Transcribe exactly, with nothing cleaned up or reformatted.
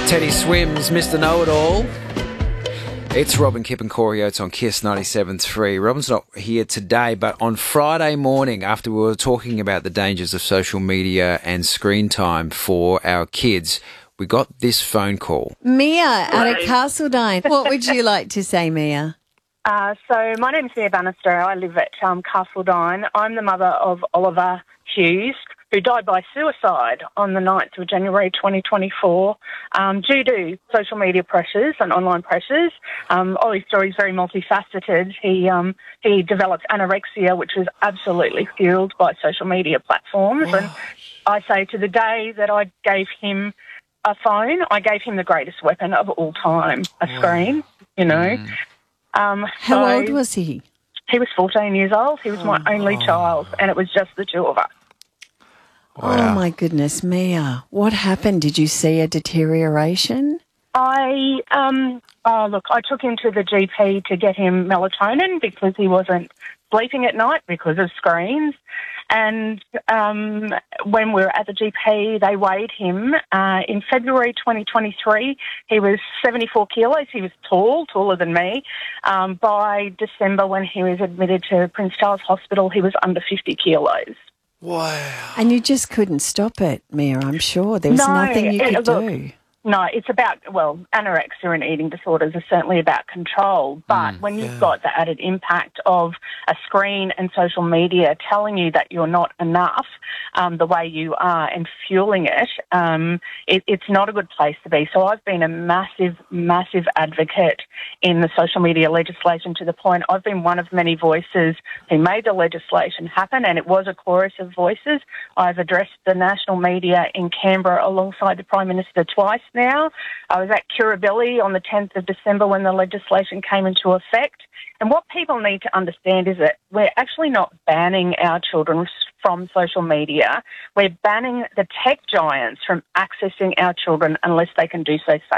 Teddy Swims, Mister Know-It-All. It's Robin, Kip and Corey Oates on Kiss ninety-seven point three. Robin's not here today, but on Friday morning, after we were talking about the dangers of social media and screen time for our kids, we got this phone call. Mia out of Castledine. What would you like to say, Mia? Uh, so my name's Mia Bannister. I live at um, Castledine. I'm the mother of Oliver Hughes, who died by suicide on the ninth of January twenty twenty-four um, due to social media pressures and online pressures. Um, Ollie's story is very multifaceted. He um, he developed anorexia, which was absolutely fueled by social media platforms. Oh. And I say to the day that I gave him a phone, I gave him the greatest weapon of all time, a wow. screen, you know. Mm. Um, How so old was he? He was fourteen years old. He was oh. my only oh. child, and it was just the two of us. Wow. Oh, my goodness, Mia. What happened? Did you see a deterioration? I, um, oh, look, I took him to the G P to get him melatonin because he wasn't sleeping at night because of screens. And um, when we were at the G P, they weighed him. Uh, in February twenty twenty-three, he was seventy-four kilos. He was tall, taller than me. Um, by December, when he was admitted to Prince Charles Hospital, he was under fifty kilos. Wow. And you just couldn't stop it, Mia, I'm sure. There was no, nothing you could it, look, do. No, it's about, well, anorexia and eating disorders are certainly about control. But mm, when you've yeah. got the added impact of a screen and social media telling you that you're not enough um, the way you are and fueling it, um, it, it's not a good place to be. So I've been a massive, massive advocate in the social media legislation to the point I've been one of many voices who made the legislation happen, and it was a chorus of voices. I've addressed the national media in Canberra alongside the Prime Minister twice now. I was at Kirribilli on the tenth of December when the legislation came into effect. And what people need to understand is that we're actually not banning our children from social media. We're banning the tech giants from accessing our children unless they can do so safely.